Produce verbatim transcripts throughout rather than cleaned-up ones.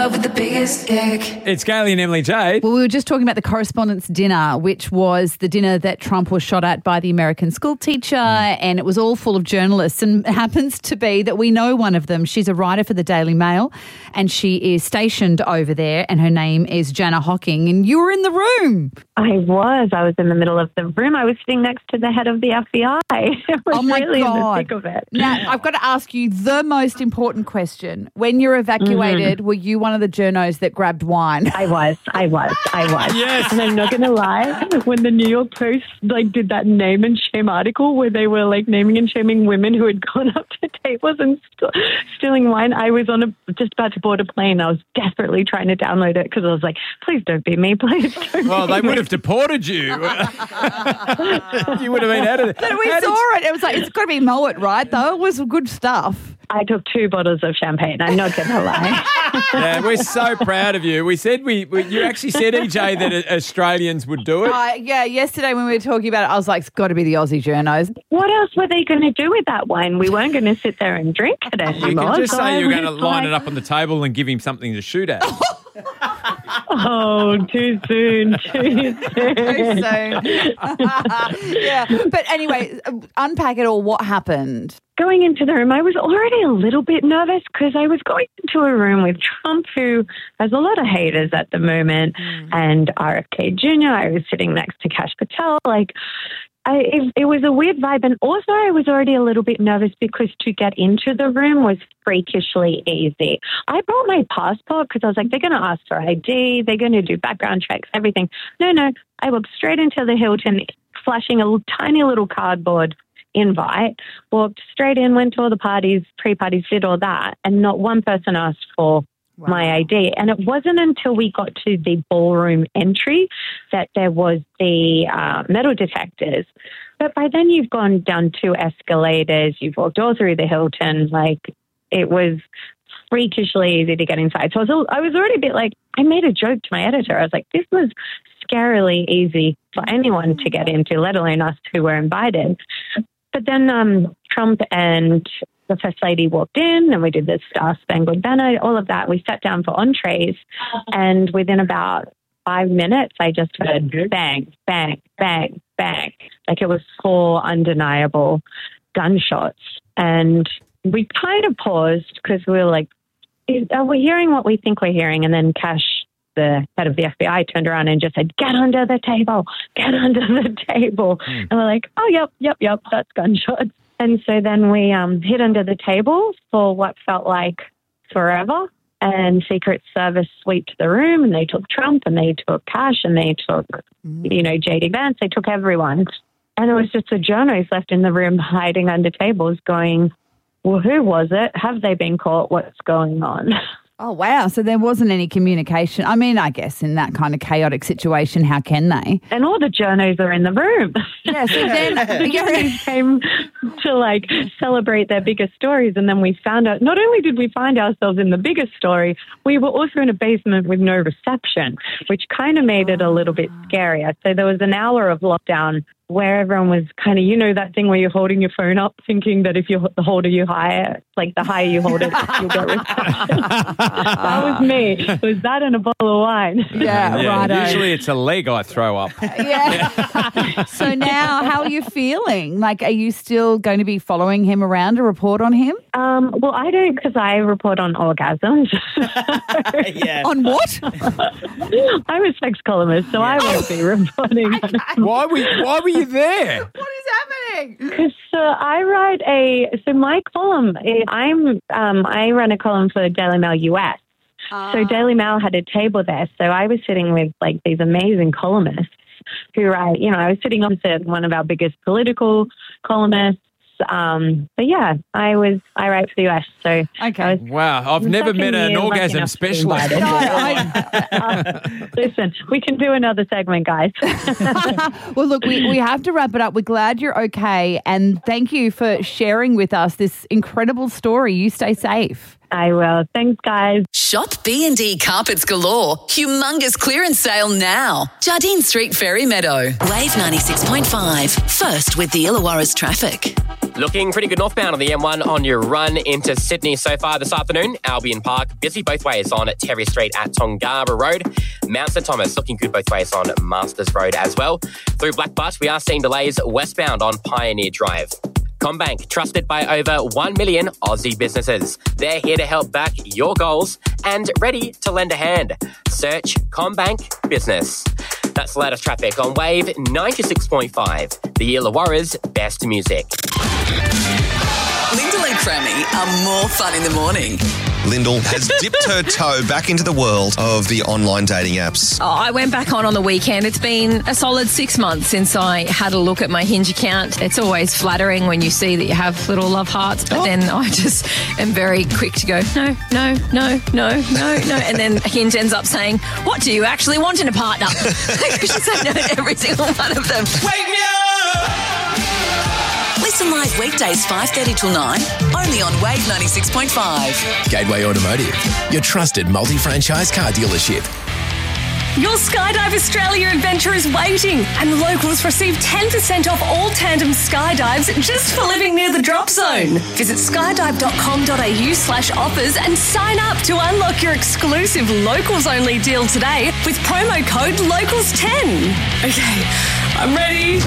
With the biggest dick. It's Kaylee and Emily Jade. Well, we were just talking about the Correspondents' Dinner, which was the dinner that Trump was shot at by the American school teacher, mm. and it was all full of journalists. And it happens to be that we know one of them. She's a writer for the Daily Mail, and she is stationed over there, and her name is Jana Hocking. And you were in the room. I was. I was in the middle of the room. I was sitting next to the head of the F B I. I was oh, my really God. in the thick of it. Now, I've got to ask you the most important question. When you're evacuated, mm-hmm. were you one of the journos that grabbed wine? I was. I was. I was. Yes. And I'm not going to lie, when the New York Post like did that name and shame article where they were like naming and shaming women who had gone up to tables and st- stealing wine, I was on a, just about to board a plane. I was desperately trying to download it because I was like, please don't be me. Please don't Well, be they me. would have deported you. You would have been out of it. But we How saw did- it. It was like, it's got to be Moet, right, though? It was good stuff. I took two bottles of champagne. I'm not going to lie. Yeah, we're so proud of you. We said we, we you actually said, E J, that Australians would do it. Uh, yeah, yesterday when we were talking about it, I was like, it's got to be the Aussie journos. What else were they going to do with that wine? We weren't going to sit there and drink it anymore. You can just so say I you're going to was line like, it up on the table and give him something to shoot at. Oh, too soon, too soon. So, yeah. But anyway, unpack it all. What happened? Going into the room, I was already a little bit nervous because I was going into a room with Trump, who has a lot of haters at the moment, mm. and R F K Junior I was sitting next to Kash Patel. Like, I, it, it was a weird vibe. And also I was already a little bit nervous because to get into the room was freakishly easy. I brought my passport because I was like, they're going to ask for I D. They're going to do background checks, everything. No, no. I walked straight into the Hilton, flashing a little, tiny little cardboard invite, walked straight in, went to all the parties, pre-parties, did all that. And not one person asked for Wow. my I D. And it wasn't until we got to the ballroom entry that there was the uh, metal detectors. But by then you've gone down two escalators, you've walked all through the Hilton. Like, it was freakishly easy to get inside. So I was, I was already a bit like, I made a joke to my editor. I was like, this was scarily easy for anyone to get into, let alone us who were invited. But then um, Trump and the First Lady walked in and we did the Star Spangled Banner, all of that. We sat down for entrees, and within about five minutes, I just heard bang, bang, bang, bang. Like, it was four undeniable gunshots. And we kind of paused because we were like, are we hearing what we think we're hearing? And then Kash, the head of the F B I, turned around and just said, get under the table, get under the table. Mm. And we're like, oh, yep, yep, yep, that's gunshots. And so then we um, hid under the table for what felt like forever. And Secret Service swept the room, and they took Trump, and they took Kash, and they took, mm. you know, J D Vance. They took everyone. And it was just the journos left in the room hiding under tables going, well, who was it? Have they been caught? What's going on? Oh, wow. So there wasn't any communication. I mean, I guess in that kind of chaotic situation, how can they? And all the journos are in the room. Yeah, so then the journos came to, like, celebrate their biggest stories. And then we found out, not only did we find ourselves in the biggest story, we were also in a basement with no reception, which kind of made it a little bit scarier. So there was an hour of lockdown where everyone was kind of, you know, that thing where you're holding your phone up thinking that if you the holder you higher, like the higher you hold it, you'll get reception. That was me. It was that and a bottle of wine. Yeah, yeah right. Usually it's a leg I throw up. Yeah. So now, how are you feeling? Like, are you still going to be following him around to report on him? Um, well, I don't, because I report on orgasms. Yeah. On what? I'm a sex columnist, so I won't be reporting. Why were you, why were you there? What is happening? Because uh, I write a, so my column, I'm, um, I run a column for Daily Mail U S. Uh. So Daily Mail had a table there. So I was sitting with like these amazing columnists who write, you know, I was sitting opposite one of our biggest political columnists. Um, but yeah, I was, I write for the U S. So okay. Wow. I've never met an orgasm specialist. No, I, uh, listen, we can do another segment, guys. Well, look, we, we have to wrap it up. We're glad you're okay. And thank you for sharing with us this incredible story. You stay safe. I will. Thanks, guys. Shop B and D Carpets Galore. Humongous clearance sale now. Jardine Street, Ferry Meadow. Wave ninety-six point five. First with the Illawarra's traffic. Looking pretty good northbound on the M one on your run into Sydney so far this afternoon. Albion Park, busy both ways on Terry Street at Tongara Road. Mount St Thomas, looking good both ways on Masters Road as well. Through Black Butte, we are seeing delays westbound on Pioneer Drive. CommBank, trusted by over one million Aussie businesses. They're here to help back your goals and ready to lend a hand. Search CommBank Business. That's the latest traffic on Wave ninety-six point five, the Illawarra's best music. Lyndall and Crammy are more fun in the morning. Lyndall has dipped her toe back into the world of the online dating apps. Oh, I went back on on the weekend. It's been a solid six months since I had a look at my Hinge account. It's always flattering when you see that you have little love hearts, but oh. then I just am very quick to go, no, no, no, no, no, no. And then Hinge ends up saying, what do you actually want in a partner? Because you say no to every single one of them. Wake me up! Listen live weekdays five thirty till nine, only on Wave ninety-six point five. Gateway Automotive, your trusted multi-franchise car dealership. Your Skydive Australia adventure is waiting, and locals receive ten percent off all tandem skydives just for living near the drop zone. Visit skydive.com.au slash offers and sign up to unlock your exclusive locals-only deal today with promo code locals ten. Okay, I'm ready.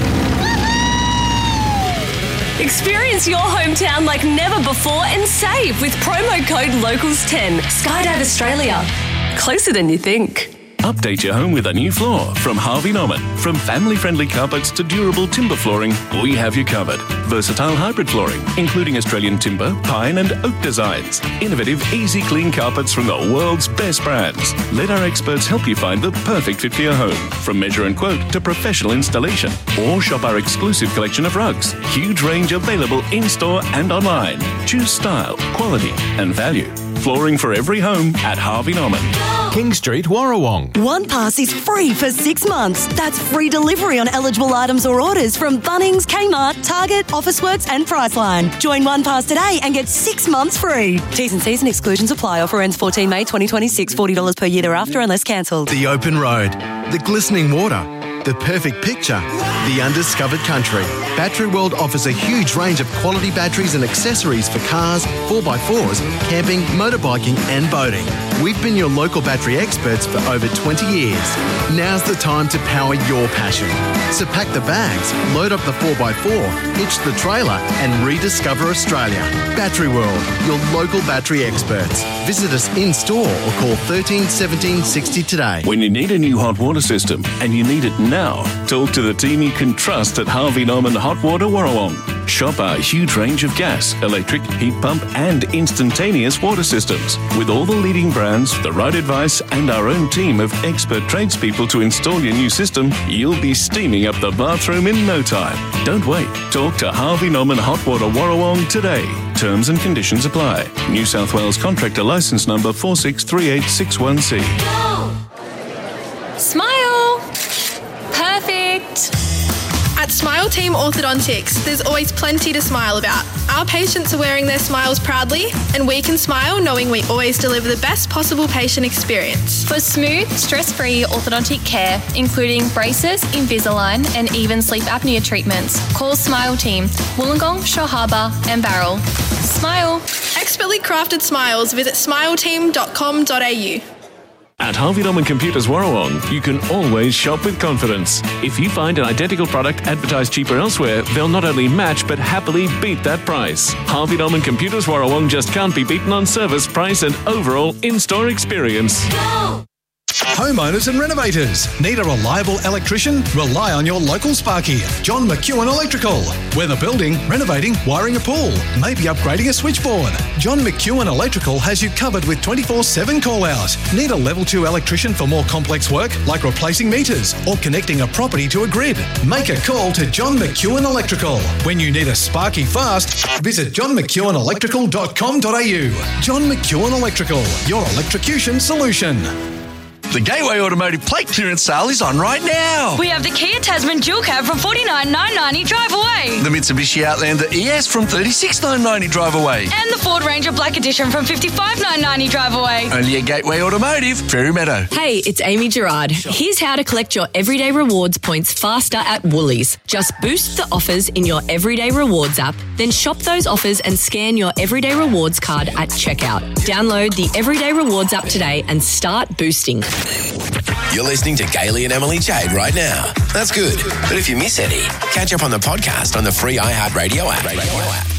Experience your hometown like never before and save with promo code locals ten. Skydive Australia. Closer than you think. Update your home with a new floor from Harvey Norman. From family-friendly carpets to durable timber flooring, we have you covered. Versatile hybrid flooring, including Australian timber, pine and oak designs. Innovative, easy clean carpets from the world's best brands. Let our experts help you find the perfect fit for your home. From measure and quote to professional installation. Or shop our exclusive collection of rugs. Huge range available in-store and online. Choose style, quality and value. Flooring for every home at Harvey Norman. King Street, Warrawong. One Pass is free for six months. That's free delivery on eligible items or orders from Bunnings, Kmart, Target, Officeworks and Priceline. Join One Pass today and get six months free. T's and C's and exclusions apply. Offer ends fourteen May twenty twenty-six. forty dollars per year thereafter unless cancelled. The open road, the glistening water, the perfect picture, the undiscovered country. Battery World offers a huge range of quality batteries and accessories for cars, four by fours, camping, motorbiking and boating. We've been your local battery experts for over twenty years. Now's the time to power your passion. So pack the bags, load up the four by four, hitch the trailer and rediscover Australia. Battery World, your local battery experts. Visit us in store or call thirteen seventeen sixty today. When you need a new hot water system and you need it now, talk to the team you can trust at Harvey Norman Hot Water Warrawong. Shop our huge range of gas, electric, heat pump and instantaneous water systems. With all the leading brands, the right advice and our own team of expert tradespeople to install your new system, you'll be steaming up the bathroom in no time. Don't wait. Talk to Harvey Norman Hot Water Warrawong today. Terms and conditions apply. New South Wales Contractor Licence Number four six three eight six one C. Smile. Perfect. At Smile Team Orthodontics, there's always plenty to smile about. Our patients are wearing their smiles proudly, and we can smile knowing we always deliver the best possible patient experience. For smooth, stress-free orthodontic care, including braces, Invisalign, and even sleep apnea treatments, call Smile Team, Wollongong, Shore Harbour, and Barrel. Smile. Expertly crafted smiles. Visit smile team dot com dot a u. At Harvey Norman Computers Warrawong, you can always shop with confidence. If you find an identical product advertised cheaper elsewhere, they'll not only match but happily beat that price. Harvey Norman Computers Warrawong just can't be beaten on service, price and overall in-store experience. Go! Homeowners and renovators. Need a reliable electrician? Rely on your local Sparky, John McEwen Electrical. Whether building, renovating, wiring a pool, maybe upgrading a switchboard, John McEwen Electrical has you covered with twenty-four seven call-out. Need a level two electrician for more complex work like replacing meters or connecting a property to a grid? Make a call to John McEwen Electrical. When you need a Sparky fast, visit john mcewen electrical dot com dot a u. John McEwen Electrical, your electrocution solution. The Gateway Automotive plate clearance sale is on right now. We have the Kia Tasman Dual Cab from forty-nine thousand nine hundred ninety drive away. The Mitsubishi Outlander E S from thirty-six thousand nine hundred ninety drive away. And the Ford Ranger Black Edition from fifty-five thousand nine hundred ninety drive away. Only at Gateway Automotive, Fairy Meadow. Hey, it's Amy Gerard. Here's how to collect your Everyday Rewards points faster at Woolies. Just boost the offers in your Everyday Rewards app, then shop those offers and scan your Everyday Rewards card at checkout. Download the Everyday Rewards app today and start boosting. You're listening to Gailey and Emily Jade right now. That's good. But if you miss any, catch up on the podcast on the free iHeartRadio app.